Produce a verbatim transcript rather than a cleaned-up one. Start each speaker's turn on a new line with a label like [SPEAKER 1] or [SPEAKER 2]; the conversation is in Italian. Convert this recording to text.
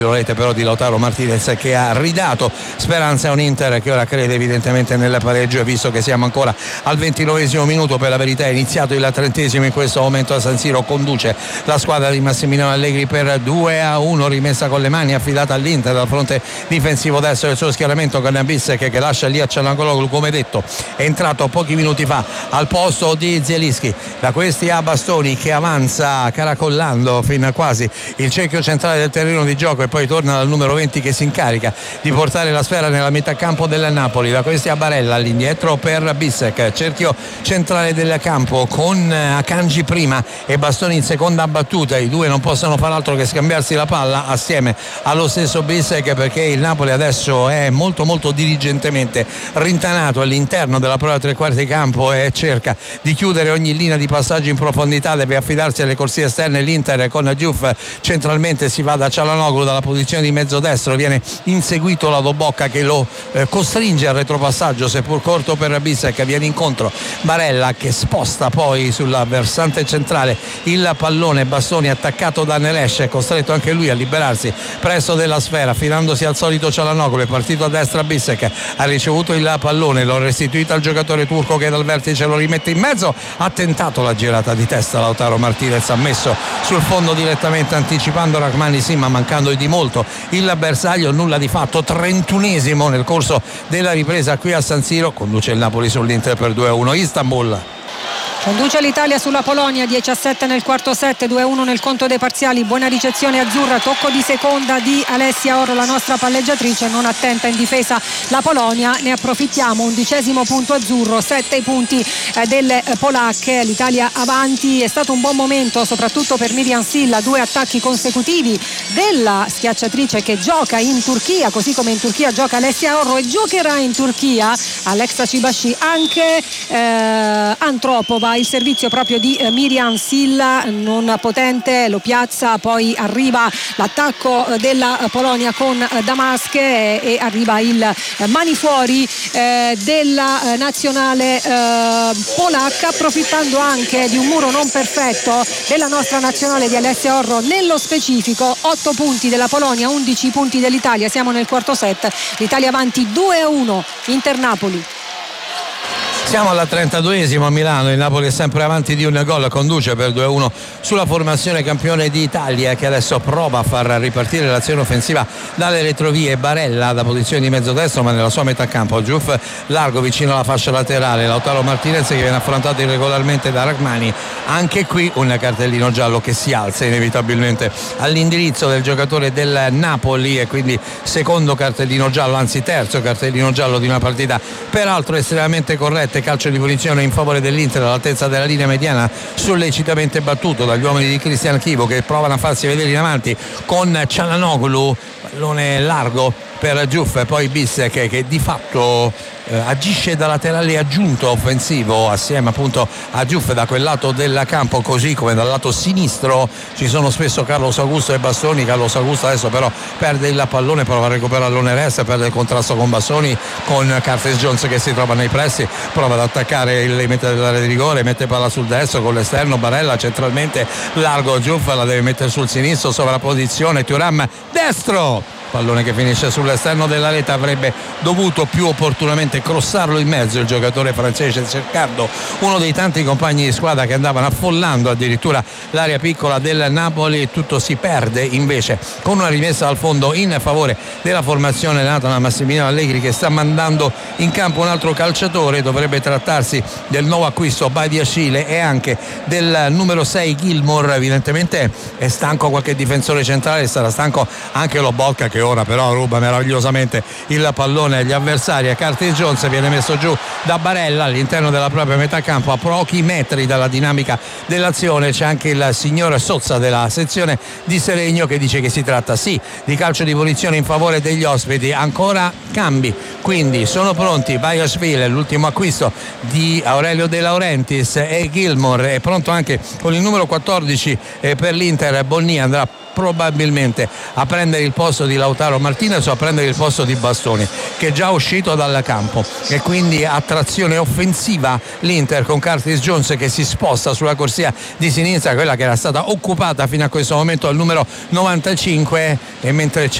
[SPEAKER 1] Rete però di Lautaro Martinez che ha ridato speranza a un Inter che ora crede evidentemente nel pareggio, e visto che siamo ancora al ventinovesimo minuto, per la verità è iniziato il trentesimo in questo momento a San Siro, conduce la squadra di Massimiliano Allegri per due a uno, rimessa con le mani affidata all'Inter dal fronte difensivo destro del suo schieramento con Bissek che lascia lì a Çalhanoğlu, come detto è entrato pochi minuti fa al posto di Zielinski. Da questi a Bastoni che avanza caracollando fino a quasi il cerchio centrale del terreno di gioco e poi torna dal numero venti che si incarica di portare la sfera nella metà campo del Napoli. Da questi a Barella, all'indietro per Bissek, cerchio centrale del campo con Akanji prima e Bastoni in seconda battuta. I due non possono far altro che scambiarsi la palla assieme allo stesso Bissek, perché il Napoli adesso è molto molto dirigentemente rintanato all'interno della propria tre quarti campo e cerca di chiudere ogni linea di passaggio in profondità, deve affidarsi alle corsie esterne. L'Inter con Diouf centralmente si va da Çalhanoğlu dalla posizione di mezzo destro, viene inseguito la Dobocca che lo eh, costringe al retropassaggio seppur corto per Bissek, viene incontro Barella che sposta poi sulla versante centrale il pallone. Bastoni attaccato da Neres, è costretto anche lui a liberarsi presto della sfera, affidandosi al solito Çalhanoğlu. È partito a destra Bissek, ha ricevuto il pallone, l'ho restituito al giocatore turco che dal vertice lo rimette in mezzo, ha tentato la girata di testa Lautaro Martinez, ha messo sul fondo direttamente anticipando Rahmani sì, ma mancando di molto il bersaglio, nulla di fatto. Trentunesimo nel corso della ripresa qui a San Siro, conduce il Napoli sull'Inter per due a uno. Istanbul
[SPEAKER 2] conduce l'Italia sulla Polonia, dieci a sette nel quarto set, due a uno nel conto dei parziali. Buona ricezione azzurra, tocco di seconda di Alessia Orro, la nostra palleggiatrice, non attenta in difesa la Polonia, ne approfittiamo. Undicesimo punto azzurro, sette i punti eh, delle polacche, l'Italia avanti. È stato un buon momento soprattutto per Miriam Silla, due attacchi consecutivi della schiacciatrice che gioca in Turchia, così come in Turchia gioca Alessia Orro e giocherà in Turchia Alexa Cibashi anche eh, Antropova. Il servizio proprio di eh, Miriam Silla non potente, lo piazza, poi arriva l'attacco eh, della Polonia con eh, Damasche e, e arriva il eh, mani fuori eh, della eh, nazionale eh, polacca, approfittando anche di un muro non perfetto della nostra nazionale di Alessia Orro. Nello specifico otto punti della Polonia, undici punti dell'Italia. Siamo nel quarto set, l'Italia avanti due a uno. Inter Napoli.
[SPEAKER 1] Siamo alla trentaduesimo a Milano, il Napoli è sempre avanti di un gol, conduce per due a uno sulla formazione campione d'Italia che adesso prova a far ripartire l'azione offensiva dalle retrovie. Barella da posizione di mezzo destro ma nella sua metà campo, Diouf largo vicino alla fascia laterale, Lautaro Martinez che viene affrontato irregolarmente da Rahmani. Anche qui un cartellino giallo che si alza inevitabilmente all'indirizzo del giocatore del Napoli e quindi secondo cartellino giallo, anzi terzo cartellino giallo di una partita peraltro estremamente corretta. Calcio di punizione in favore dell'Inter all'altezza della linea mediana, sollecitamente battuto dagli uomini di Cristian Chivo che provano a farsi vedere in avanti con Çalhanoğlu, pallone largo per Diouf, poi Bissek che di fatto eh, agisce da laterale aggiunto offensivo assieme appunto a Diouf da quel lato del campo, così come dal lato sinistro ci sono spesso Carlos Augusto e Bastoni. Carlos Augusto adesso però perde il pallone, prova a recuperarlo Neres, perde il contrasto con Bastoni, con Curtis Jones che si trova nei pressi, prova ad attaccare il limite dell'area di rigore, mette palla sul destro con l'esterno, Barella centralmente largo, Diouf la deve mettere sul sinistro, sovrapposizione, Thuram destro, pallone che finisce sull'esterno della rete. Avrebbe dovuto più opportunamente crossarlo in mezzo il giocatore francese, cercando uno dei tanti compagni di squadra che andavano affollando addirittura l'area piccola del Napoli. Tutto si perde invece con una rimessa al fondo in favore della formazione nata da Massimiliano Allegri, che sta mandando in campo un altro calciatore. Dovrebbe trattarsi del nuovo acquisto Badiashile e anche del numero sei Gilmour. Evidentemente è stanco qualche difensore centrale, sarà stanco anche Lobotka che ora però ruba meravigliosamente il pallone agli avversari. A Curtis Jones viene messo giù da Barella all'interno della propria metà campo, a pochi metri dalla dinamica dell'azione. C'è anche il signor Sozza della sezione di Seregno che dice che si tratta sì di calcio di punizione in favore degli ospiti. Ancora cambi, quindi sono pronti Badiashile, l'ultimo acquisto di Aurelio De Laurentiis, e Gilmour è pronto anche con il numero quattordici per l'Inter. Bonni andrà probabilmente a prendere il posto di Lautaro Martinez o a prendere il posto di Bastoni, che è già uscito dal campo, e quindi a trazione offensiva l'Inter con Curtis Jones che si sposta sulla corsia di sinistra, quella che era stata occupata fino a questo momento al numero novantacinque, e mentre c'è